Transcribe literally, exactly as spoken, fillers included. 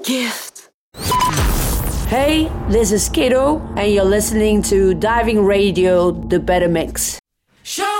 gift. Hey, this is Kiddo, and you're listening to Diving Radio, The Better Mix. Show